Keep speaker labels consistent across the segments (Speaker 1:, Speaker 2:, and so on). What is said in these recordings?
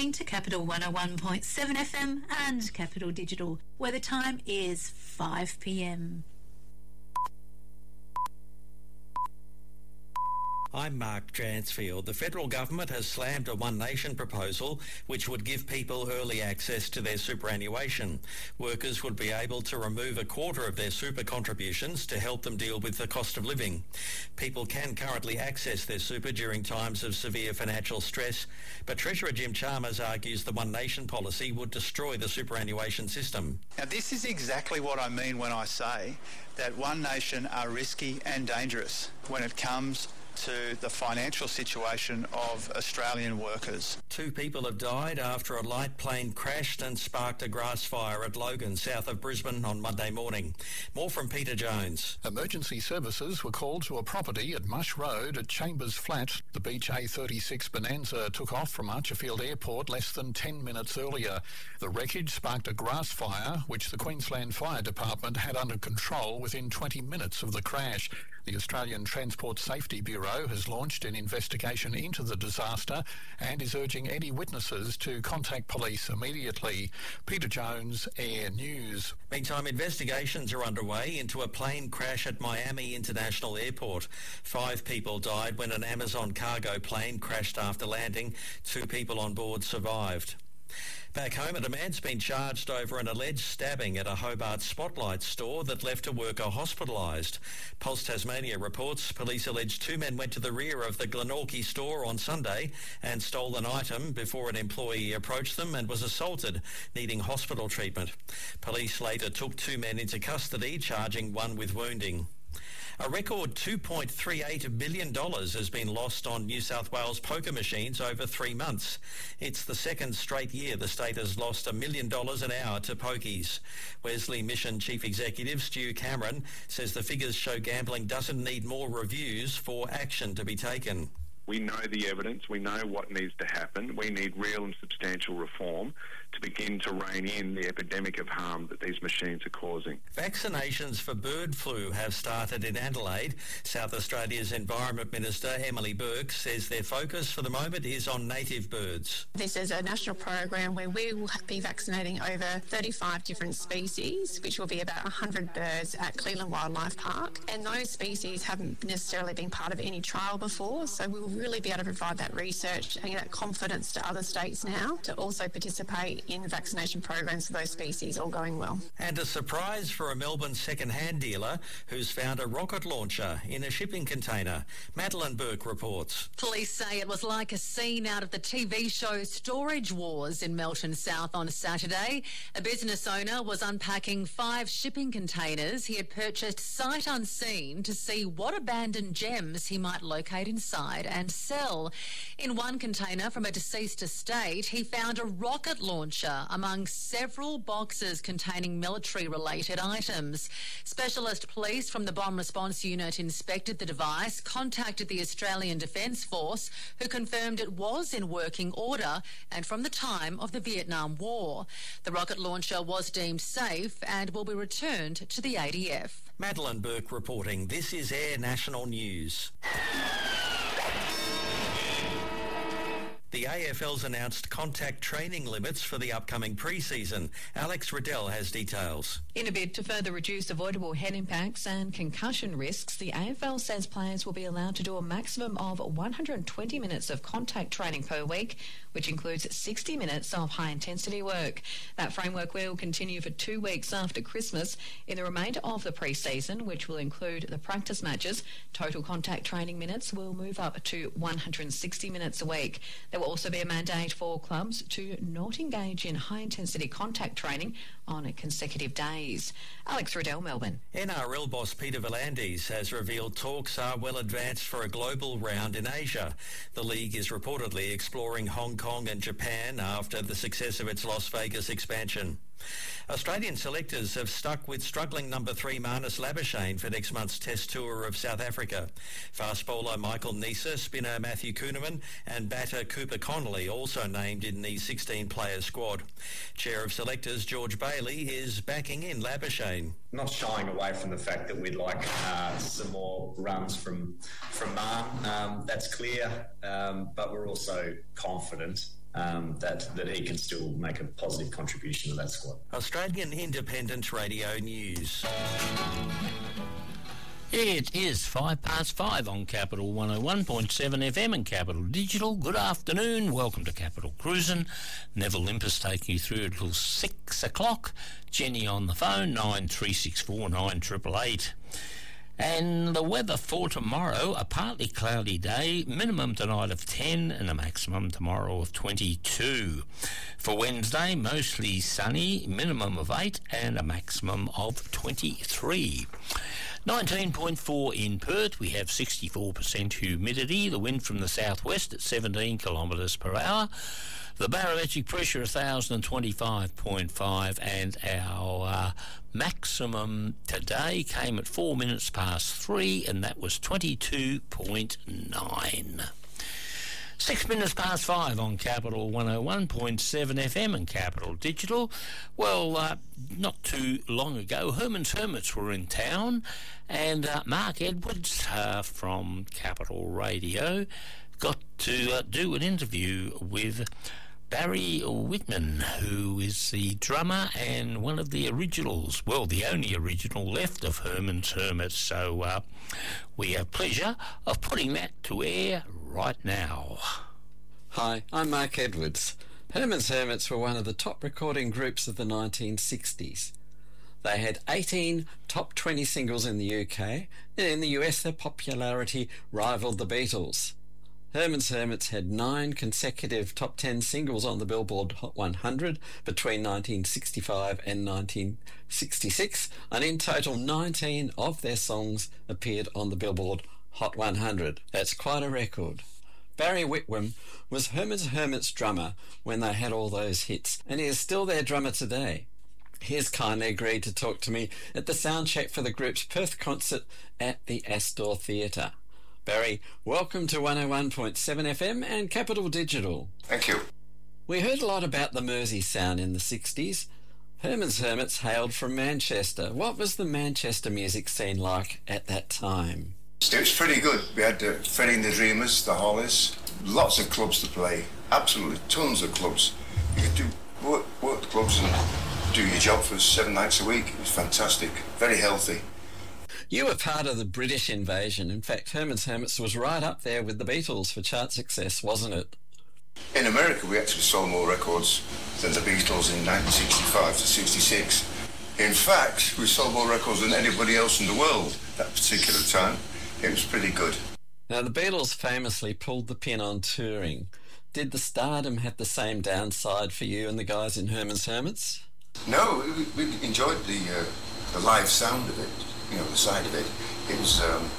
Speaker 1: listening to Capital 101.7 FM and Capital Digital, where the time is 5 p.m.
Speaker 2: I'm Mark Dransfield. The federal government has slammed a One Nation proposal which would give people early access to their superannuation. Workers would be able to remove a quarter of their super contributions to help them deal with the cost of living. People can currently access their super during times of severe financial stress, but Treasurer Jim Chalmers argues the One Nation policy would destroy the superannuation system.
Speaker 3: Now, this is exactly what I mean when I say that One Nation are risky and dangerous when it comes to the financial situation of Australian workers.
Speaker 2: 2 people have died after a light plane crashed and sparked a grass fire at Logan, south of Brisbane, on Monday morning. More from Peter Jones.
Speaker 4: Emergency services were called to a property at Mush Road at Chambers Flat. The Beach A36 Bonanza took off from Archerfield Airport less than 10 minutes earlier. The wreckage sparked a grass fire, which the Queensland Fire Department had under control within 20 minutes of the crash. The Australian Transport Safety Bureau has launched an investigation into the disaster and is urging any witnesses to contact police immediately. Peter Jones, Air News.
Speaker 2: Meantime, investigations are underway into a plane crash at Miami International Airport. 5 people died when an Amazon cargo plane crashed after landing. 2 people on board survived. Back home, a man's been charged over an alleged stabbing at a Hobart Spotlight store that left a worker hospitalised. Pulse Tasmania reports police allege 2 men went to the rear of the Glenorchy store on Sunday and stole an item before an employee approached them and was assaulted, needing hospital treatment. Police later took 2 men into custody, charging 1 with wounding. A record $2.38 billion has been lost on New South Wales poker machines over 3 months. It's the second straight year the state has lost $1 million an hour to pokies. Wesley Mission Chief Executive Stu Cameron says the figures show gambling doesn't need more reviews for action to be taken.
Speaker 5: We know the evidence, we know what needs to happen. We need real and substantial reform to begin to rein in the epidemic of harm that these machines are causing.
Speaker 2: Vaccinations for bird flu have started in Adelaide. South Australia's Environment Minister Emily Burke says their focus for the moment is on native birds.
Speaker 6: This is a national program where we will be vaccinating over 35 different species, which will be about 100 birds at Cleveland Wildlife Park. And those species haven't necessarily been part of any trial before, so we will really be able to provide that research and that confidence to other states now to also participate in vaccination programs for those species, all going well.
Speaker 2: And a surprise for a Melbourne second-hand dealer who's found a rocket launcher in a shipping container. Madeline Burke reports.
Speaker 7: Police say it was like a scene out of the TV show Storage Wars in Melton South on Saturday. A business owner was unpacking 5 shipping containers he had purchased sight unseen to see what abandoned gems he might locate inside and sell. In one container from a deceased estate, he found a rocket launcher among several boxes containing military-related items. Specialist police from the Bomb Response Unit inspected the device, contacted the Australian Defence Force, who confirmed it was in working order and from the time of the Vietnam War. The rocket launcher was deemed safe and will be returned to the ADF.
Speaker 2: Madeline Burke reporting. This is Air National News. The AFL's announced contact training limits for the upcoming pre-season. Alex Riddell has details.
Speaker 8: In a bid to further reduce avoidable head impacts and concussion risks, the AFL says players will be allowed to do a maximum of 120 minutes of contact training per week, which includes 60 minutes of high-intensity work. That framework will continue for 2 weeks after Christmas. In the remainder of the pre-season, which will include the practice matches, total contact training minutes will move up to 160 minutes a week. There will also be a mandate for clubs to not engage in high-intensity contact training on consecutive days. Alex Riddell, Melbourne.
Speaker 2: NRL boss Peter V'landys has revealed talks are well advanced for a global round in Asia. The league is reportedly exploring Hong Kong and Japan after the success of its Las Vegas expansion. Australian selectors have stuck with struggling number 3 Marnus Labuschagne for next month's Test tour of South Africa. Fast bowler Michael Neser, spinner Matthew Kuhnemann and batter Cooper Connolly also named in the 16-player squad. Chair of selectors George Bailey is backing in Labuschagne.
Speaker 9: Not shying away from the fact that we'd like some more runs from Marn. That's clear, but we're also confident that he can still make a positive contribution to that squad.
Speaker 2: Australian Independent Radio News.
Speaker 10: It is 5:05 on Capital 101.7 FM and Capital Digital. Good afternoon. Welcome to Capital Cruisin'. Neville Limpus taking you through until 6 o'clock. Jenny on the phone, 9364 9888. And the weather for tomorrow, a partly cloudy day, minimum tonight of 10 and a maximum tomorrow of 22. For Wednesday, mostly sunny, minimum of 8 and a maximum of 23. 19.4 in Perth. We have 64% humidity. The wind from the southwest at 17 kilometres per hour. The barometric pressure 1,025.5, and our maximum today came at 4 minutes past 3, and that was 22.9. 6 minutes past 5 on Capital 101.7 FM and Capital Digital. Well, not too long ago, Herman's Hermits were in town, and Mark Edwards from Capital Radio got to do an interview with Barry Whitman, who is the drummer and one of the originals, well, the only original left of Herman's Hermits. So we have pleasure of putting that to air right now.
Speaker 11: Hi, I'm Mark Edwards. Herman's Hermits were one of the top recording groups of the 1960s. They had 18 top 20 singles in the UK, and in the US their popularity rivaled the Beatles. Herman's Hermits had 9 consecutive top 10 singles on the Billboard Hot 100 between 1965 and 1966, and in total 19 of their songs appeared on the Billboard Hot 100. That's quite a record. Barry Whitman was Herman's Hermits drummer when they had all those hits, and he is still their drummer today. He has kindly agreed to talk to me at the sound check for the group's Perth concert at the Astor Theatre. Barry, welcome to 101.7 FM and Capital Digital.
Speaker 12: Thank you.
Speaker 11: We heard a lot about the Mersey sound in the 60s. Herman's Hermits hailed from Manchester. What was the Manchester music scene like at that time?
Speaker 12: It was pretty good. We had Freddie and the Dreamers, the Hollies, lots of clubs to play, absolutely tons of clubs. You could work the clubs and do your job for 7 nights a week. It was fantastic, very healthy.
Speaker 11: You were part of the British invasion. In fact, Herman's Hermits was right up there with the Beatles for chart success, wasn't it?
Speaker 12: In America, we actually sold more records than the Beatles in 1965 to 66. In fact, we sold more records than anybody else in the world that particular time. It was pretty good.
Speaker 11: Now, the Beatles famously pulled the pin on touring. Did the stardom have the same downside for you and the guys in Herman's Hermits?
Speaker 12: No, we enjoyed the live sound of it. You know, the side of it. It was,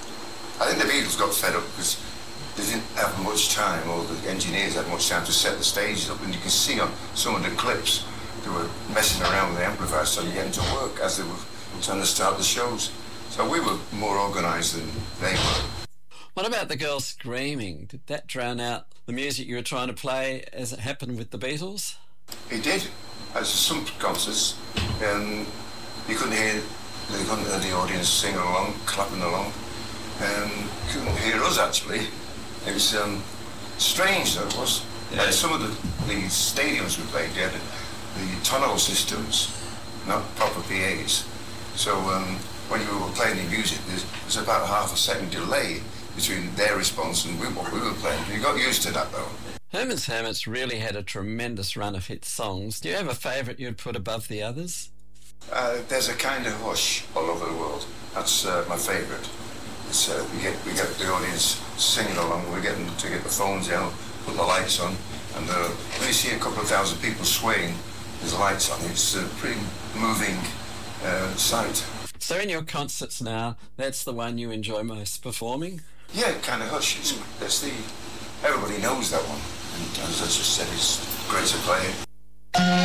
Speaker 12: I think the Beatles got fed up because they didn't have much time, or the engineers had much time to set the stages up, and you can see on some of the clips they were messing around with the amplifiers so you get into work as they were trying to start the shows. So we were more organised than they were.
Speaker 11: What about the girls screaming? Did that drown out the music you were trying to play as it happened with the Beatles?
Speaker 12: It did. As some concerts, you couldn't hear the audience singing along, clapping along. You couldn't hear us, actually. It was strange, though, it was. Yeah. Some of the stadiums we played, they had the tunnel systems, not proper PAs. So when you were playing the music, there's about half a second delay between their response and what we were playing. You got used to that, though.
Speaker 11: Herman's Hermits really had a tremendous run of hit songs. Do you have a favourite you'd put above the others?
Speaker 12: There's a Kind of Hush all over the world. That's my favourite. It's, we get the audience singing along. We get them to get the phones out, put the lights on, and when you see a couple of thousand people swaying, there's lights on. It's a pretty moving sight.
Speaker 11: So in your concerts now, that's the one you enjoy most performing?
Speaker 12: Yeah, Kind of Hush. Everybody knows that one. And as I just said, it's great to play.